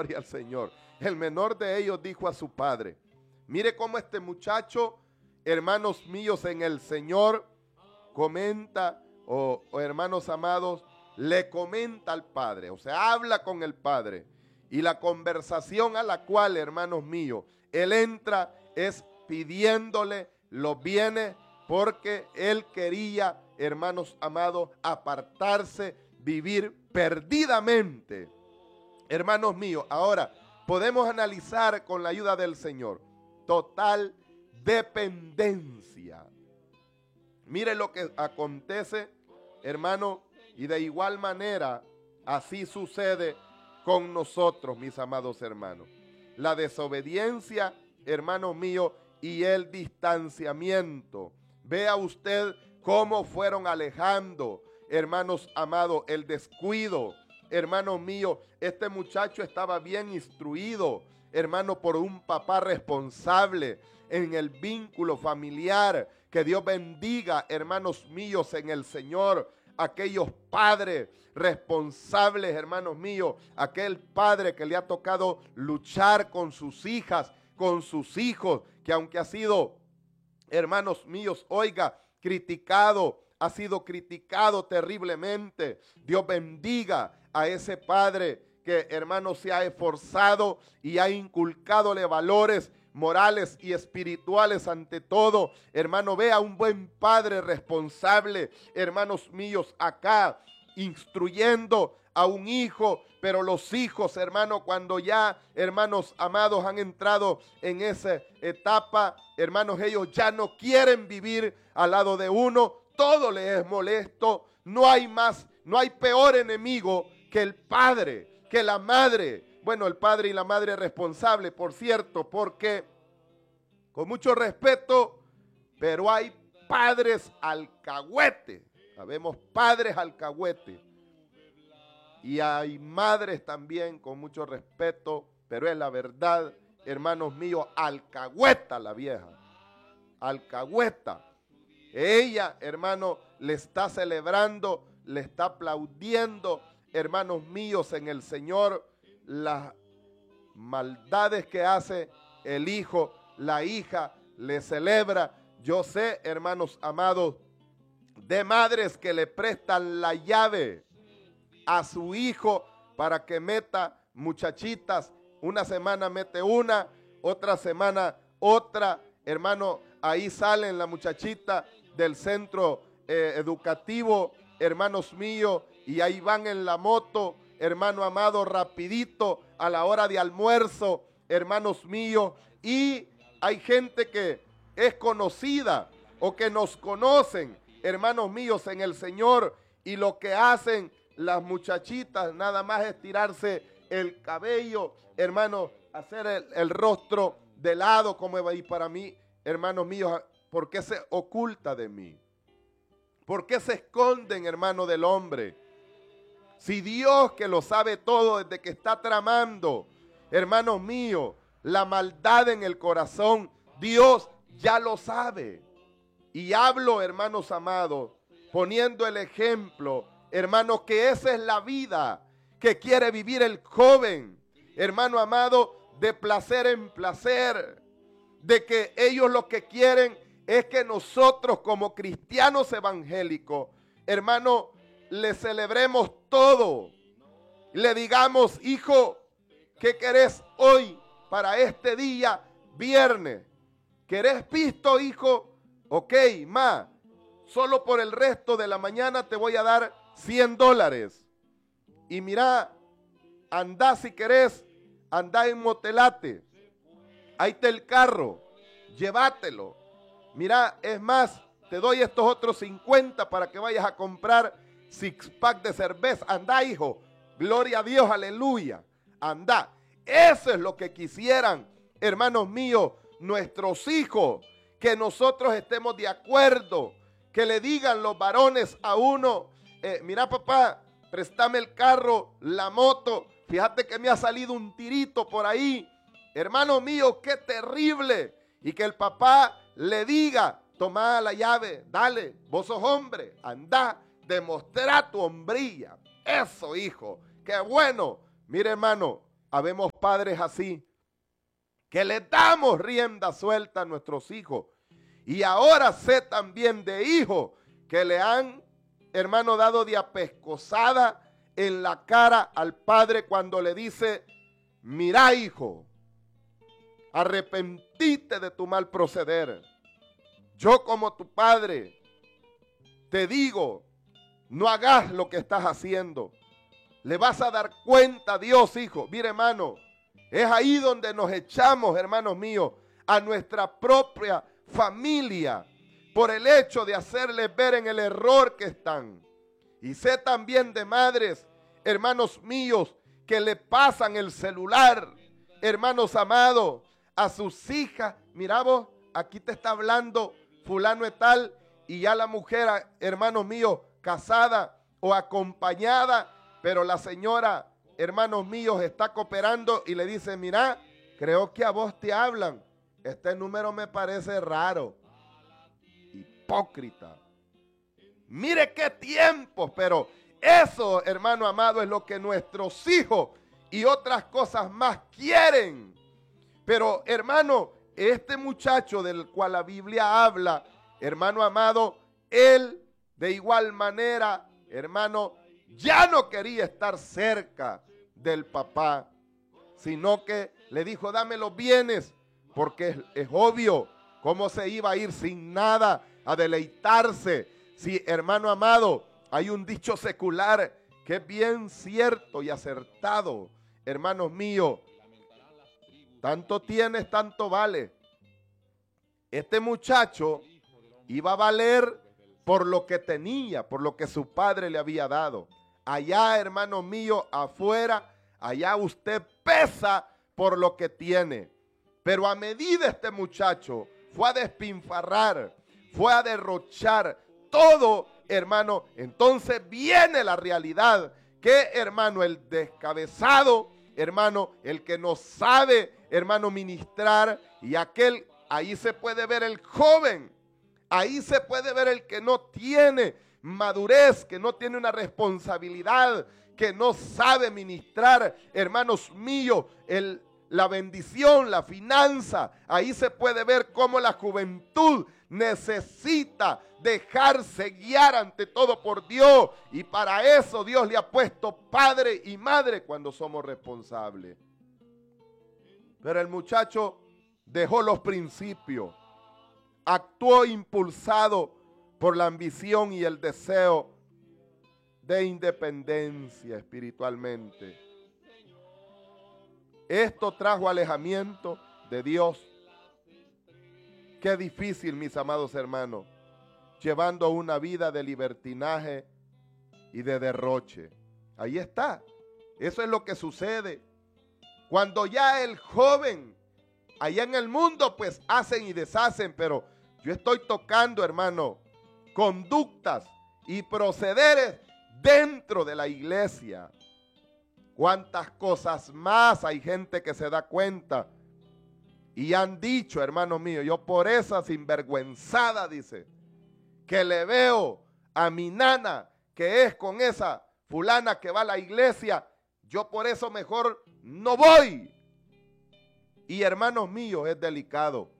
Gloria al Señor. El menor de ellos dijo a su padre: mire cómo este muchacho, hermanos míos en el Señor, comenta, o hermanos amados, le comenta al padre, o sea, habla con el padre. Y la conversación a la cual, hermanos míos, él entra es pidiéndole los bienes, porque él quería, hermanos amados, apartarse, vivir perdidamente. Hermanos míos, ahora podemos analizar con la ayuda del Señor. Total dependencia. Mire lo que acontece, hermano, y de igual manera así sucede con nosotros, mis amados hermanos. La desobediencia, hermano mío, y el distanciamiento. Vea usted cómo fueron alejando, hermanos amados, el descuido. Hermano mío, este muchacho estaba bien instruido, hermano, por un papá responsable en el vínculo familiar. Que Dios bendiga, hermanos míos, en el Señor, aquellos padres responsables, hermanos míos, aquel padre que le ha tocado luchar con sus hijas, con sus hijos, que aunque ha sido, hermanos míos, oiga, criticado, ha sido criticado terriblemente. Dios bendiga a ese padre que, hermano, se ha esforzado y ha inculcadole valores morales y espirituales ante todo. Hermano, vea un buen padre responsable, hermanos míos, acá instruyendo a un hijo, pero los hijos, hermano, cuando ya, hermanos amados, han entrado en esa etapa, hermanos, ellos ya no quieren vivir al lado de uno, todo les es molesto, no hay más, no hay peor enemigo que el padre, que la madre. Bueno, el padre y la madre responsable, por cierto, porque, con mucho respeto, pero hay padres alcahuete. Sabemos padres alcahuete. Y hay madres también, con mucho respeto, pero es la verdad, hermanos míos, alcahueta la vieja. Alcahueta. Ella, hermano, le está celebrando, le está aplaudiendo, hermanos míos, en el Señor, las maldades que hace el hijo, la hija, le celebra. Yo sé, hermanos amados, de madres que le prestan la llave a su hijo para que meta muchachitas. Una semana mete una, otra semana otra. Hermano, ahí salen la muchachita del centro educativo, hermanos míos, y ahí van en la moto, hermano amado, rapidito a la hora de almuerzo, hermanos míos. Y hay gente que es conocida o que nos conocen, hermanos míos, en el Señor, y lo que hacen las muchachitas nada más es tirarse el cabello, hermano, hacer el rostro de lado, como y para mí, hermanos míos, ¿por qué se oculta de mí? ¿Por qué se esconden, hermano, del hombre? Si Dios, que lo sabe todo desde que está tramando, hermanos míos, la maldad en el corazón, Dios ya lo sabe. Y hablo, hermanos amados, poniendo el ejemplo, hermanos, que esa es la vida que quiere vivir el joven, hermano amado, de placer en placer, de que ellos lo que quieren es que nosotros como cristianos evangélicos, hermano, le celebremos todo, le digamos: hijo, ¿qué querés hoy para este día viernes? ¿Querés pisto, hijo? Ok, ma, solo por el resto de la mañana te voy a dar $100. Y mira, andá si querés, andá en motelate. Ahí está el carro, llévatelo. Mira, es más, te doy estos otros 50 para que vayas a comprar six pack de cerveza. Andá, hijo, gloria a Dios, aleluya. Andá. Eso es lo que quisieran, hermanos míos, nuestros hijos, que nosotros estemos de acuerdo, que le digan los varones a uno: mira, papá, préstame el carro, la moto, fíjate que me ha salido un tirito por ahí. Hermano mío, qué terrible. Y que el papá le diga: toma la llave, dale, vos sos hombre, anda, demostrá tu hombría. Eso, hijo, qué bueno. Mire, hermano, habemos padres así, que le damos rienda suelta a nuestros hijos. Y ahora sé también de hijos que le han, hermano, dado de apescosada en la cara al padre cuando le dice: mira, hijo, arrepentite de tu mal proceder. Yo como tu padre te digo, no hagas lo que estás haciendo. Le vas a dar cuenta a Dios, hijo. Mire, hermano, es ahí donde nos echamos, hermanos míos, a nuestra propia familia por el hecho de hacerles ver en el error que están. Y sé también de madres, hermanos míos, que le pasan el celular, hermanos amados, a sus hijas. Mira vos, aquí te está hablando fulano de tal, y ya la mujer, hermanos míos, casada o acompañada, pero la señora, hermanos míos, está cooperando y le dice: mira, creo que a vos te hablan. Este número me parece raro. Hipócrita. Mire qué tiempo, pero eso, hermano amado, es lo que nuestros hijos y otras cosas más quieren. Pero, hermano, este muchacho del cual la Biblia habla, hermano amado, él de igual manera, hermano, ya no quería estar cerca del papá, sino que le dijo: dame los bienes, porque es obvio cómo se iba a ir sin nada a deleitarse. Sí, hermano amado, hay un dicho secular que es bien cierto y acertado, hermanos míos: tanto tienes, tanto vale. Este muchacho iba a valer por lo que tenía, por lo que su padre le había dado. Allá, hermano mío, afuera, allá usted pesa por lo que tiene. Pero a medida este muchacho fue a despilfarrar, fue a derrochar todo, hermano, entonces viene la realidad que, hermano, el descabezado, hermano, el que no sabe, hermano, ministrar, y aquel, ahí se puede ver el joven, ahí se puede ver el que no tiene madurez, que no tiene una responsabilidad, que no sabe ministrar, hermanos míos, la bendición, la finanza. Ahí se puede ver cómo la juventud necesita dejarse guiar ante todo por Dios, y para eso Dios le ha puesto padre y madre cuando somos responsables. Pero el muchacho dejó los principios, actuó impulsado por la ambición y el deseo de independencia espiritualmente. Esto trajo alejamiento de Dios. Qué difícil, mis amados hermanos, llevando una vida de libertinaje y de derroche. Ahí está. Eso es lo que sucede. Cuando ya el joven, allá en el mundo, pues hacen y deshacen, pero yo estoy tocando, hermano, conductas y procederes dentro de la iglesia. Cuántas cosas más hay gente que se da cuenta y han dicho, hermano mío, yo por esa sinvergüenzada, dice, que le veo a mi nana, que es con esa fulana que va a la iglesia, yo por eso mejor no voy. Y hermanos míos, es delicado,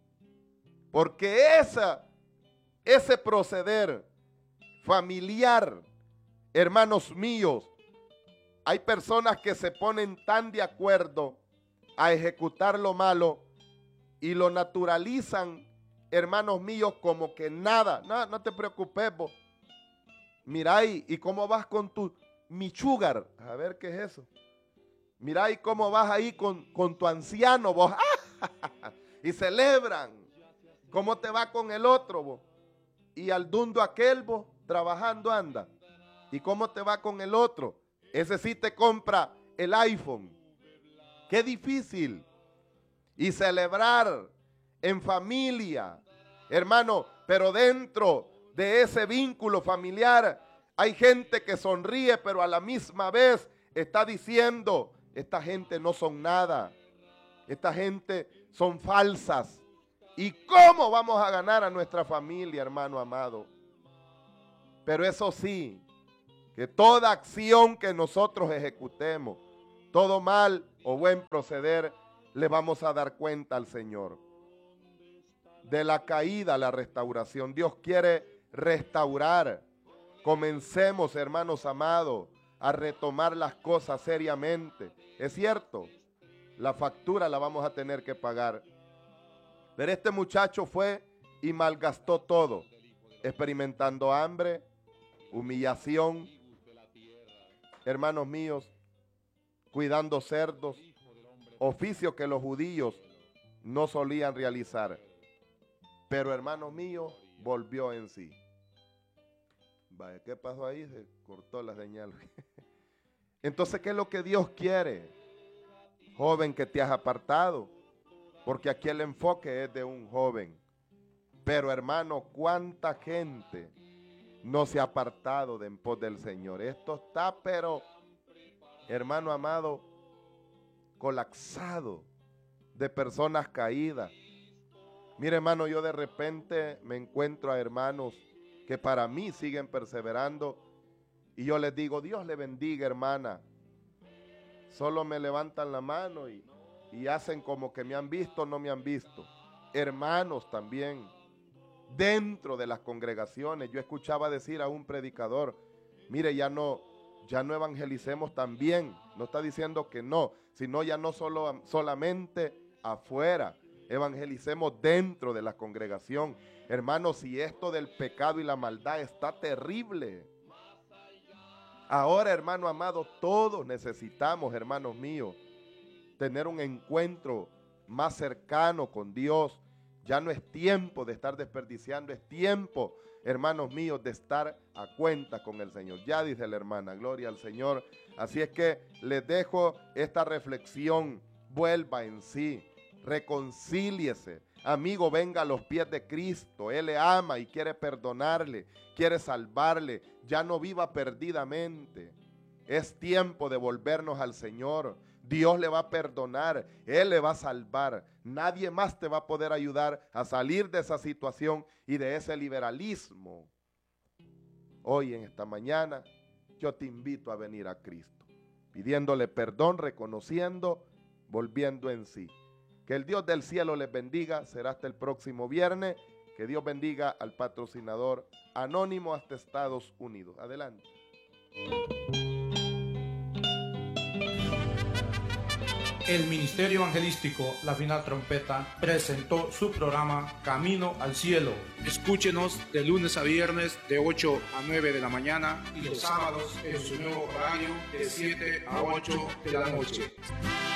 porque ese proceder familiar, hermanos míos, hay personas que se ponen tan de acuerdo a ejecutar lo malo y lo naturalizan, hermanos míos, como que nada. No te preocupes vos. Mira ¿y cómo vas con tu michugar? A ver qué es eso. Mira ¿y cómo vas ahí con tu anciano vos? Y celebran. ¿Cómo te va con el otro vos? Y al dundo aquel vos trabajando anda. ¿Y cómo te va con el otro? Ese sí te compra el iPhone. Qué difícil. Y celebrar en familia, hermano, pero dentro de ese vínculo familiar hay gente que sonríe, pero a la misma vez está diciendo: esta gente no son nada, esta gente son falsas. ¿Y cómo vamos a ganar a nuestra familia, hermano amado? Pero eso sí, que toda acción que nosotros ejecutemos, todo mal o buen proceder, le vamos a dar cuenta al Señor. De la caída a la restauración. Dios quiere restaurar. Comencemos, hermanos amados, a retomar las cosas seriamente. Es cierto, la factura la vamos a tener que pagar. Pero este muchacho fue y malgastó todo, experimentando hambre, humillación, hermanos míos, cuidando cerdos, oficio que los judíos no solían realizar. Pero, hermanos míos, volvió en sí. Vaya, ¿qué pasó ahí? Se cortó la señal. Entonces, ¿qué es lo que Dios quiere? Joven que te has apartado, porque aquí el enfoque es de un joven. Pero, hermano, ¿cuánta gente no se ha apartado de en pos del Señor? Esto está, pero, hermano amado, colapsado de personas caídas. Mire, hermano, yo de repente me encuentro a hermanos que para mí siguen perseverando y yo les digo, Dios le bendiga, hermana. Solo me levantan la mano y hacen como que me han visto, no me han visto. Hermanos también, dentro de las congregaciones, yo escuchaba decir a un predicador, mire, ya no evangelicemos también. No está diciendo que no, sino ya no solamente afuera. Evangelicemos dentro de la congregación. Hermanos, si esto del pecado y la maldad está terrible. Ahora, hermano amado, todos necesitamos, hermanos míos, tener un encuentro más cercano con Dios. Ya no es tiempo de estar desperdiciando, es tiempo, hermanos míos, de estar a cuenta con el Señor. Ya dice la hermana, gloria al Señor. Así es que les dejo esta reflexión. Vuelva en sí. Reconcíliese, amigo, venga a los pies de Cristo. Él le ama y quiere perdonarle, quiere salvarle. Ya no viva perdidamente. Es tiempo de volvernos al Señor. Dios le va a perdonar, Él le va a salvar. Nadie más te va a poder ayudar a salir de esa situación y de ese liberalismo. Hoy en esta mañana yo te invito a venir a Cristo, pidiéndole perdón, reconociendo, volviendo en sí. Que el Dios del cielo les bendiga. Será hasta el próximo viernes. Que Dios bendiga al patrocinador Anónimo hasta Estados Unidos. Adelante. El Ministerio Evangelístico La Final Trompeta presentó su programa Camino al Cielo. Escúchenos de lunes a viernes de 8 a 9 de la mañana y los sábados en su nuevo horario de 7 a 8 de la noche.